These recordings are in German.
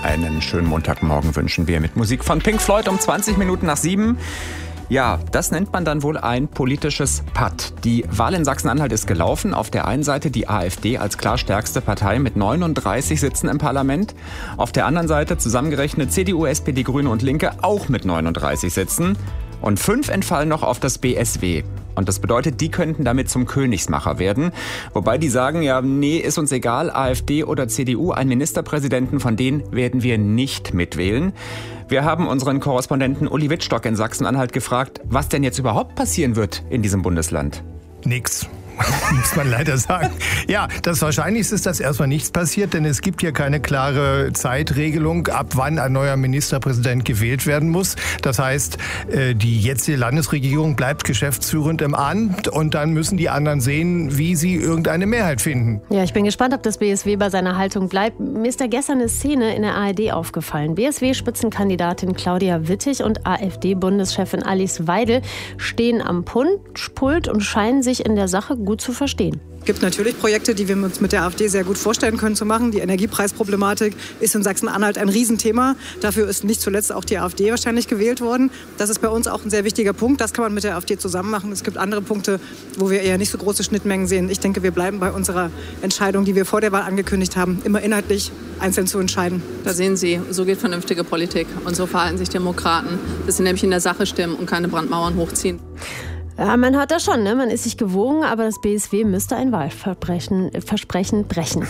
Einen schönen Montagmorgen wünschen wir mit Musik von Pink Floyd um 20 Minuten nach 7. Ja, das nennt man dann wohl ein politisches Patt. Die Wahl in Sachsen-Anhalt ist gelaufen. Auf der einen Seite die AfD als klar stärkste Partei mit 39 Sitzen im Parlament. Auf der anderen Seite zusammengerechnet CDU, SPD, Grüne und Linke auch mit 39 Sitzen. Und 5 entfallen noch auf das BSW. Und das bedeutet, die könnten damit zum Königsmacher werden. Wobei die sagen, ja, nee, ist uns egal, AfD oder CDU, einen Ministerpräsidenten, von denen werden wir nicht mitwählen. Wir haben unseren Korrespondenten Uli Wittstock in Sachsen-Anhalt gefragt, was denn jetzt überhaupt passieren wird in diesem Bundesland. Nix. Muss man leider sagen. Ja, das Wahrscheinlichste ist, dass erstmal nichts passiert, denn es gibt hier keine klare Zeitregelung, ab wann ein neuer Ministerpräsident gewählt werden muss. Das heißt, die jetzige Landesregierung bleibt geschäftsführend im Amt und dann müssen die anderen sehen, wie sie irgendeine Mehrheit finden. Ja, ich bin gespannt, ob das BSW bei seiner Haltung bleibt. Mir ist da gestern eine Szene in der ARD aufgefallen. BSW-Spitzenkandidatin Claudia Wittig und AfD-Bundeschefin Alice Weidel stehen am Pult und scheinen sich in der Sache gut zu verstehen. Es gibt natürlich Projekte, die wir uns mit der AfD sehr gut vorstellen können zu machen. Die Energiepreisproblematik ist in Sachsen-Anhalt ein Riesenthema. Dafür ist nicht zuletzt auch die AfD wahrscheinlich gewählt worden. Das ist bei uns auch ein sehr wichtiger Punkt. Das kann man mit der AfD zusammen machen. Es gibt andere Punkte, wo wir eher nicht so große Schnittmengen sehen. Ich denke, wir bleiben bei unserer Entscheidung, die wir vor der Wahl angekündigt haben, immer inhaltlich einzeln zu entscheiden. Da sehen Sie, so geht vernünftige Politik. Und so verhalten sich Demokraten, dass sie nämlich in der Sache stimmen und keine Brandmauern hochziehen. Ja, man hört das schon, ne? Man ist sich gewogen, aber das BSW müsste ein Wahlversprechen brechen.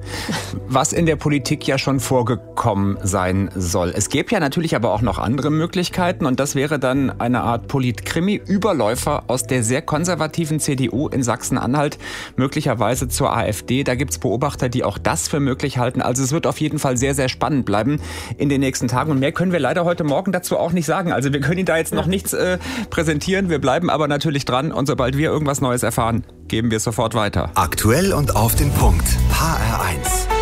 Was in der Politik ja schon vorgekommen sein soll. Es gäbe ja natürlich aber auch noch andere Möglichkeiten und das wäre dann eine Art Politkrimi, Überläufer aus der sehr konservativen CDU in Sachsen-Anhalt, möglicherweise zur AfD. Da gibt's Beobachter, die auch das für möglich halten. Also es wird auf jeden Fall sehr, sehr spannend bleiben in den nächsten Tagen. Und mehr können wir leider heute Morgen dazu auch nicht sagen. Also wir können Ihnen da jetzt noch nichts präsentieren. Wir bleiben aber natürlich dran und sobald wir irgendwas Neues erfahren, geben wir es sofort weiter. Aktuell und auf den Punkt. HR1.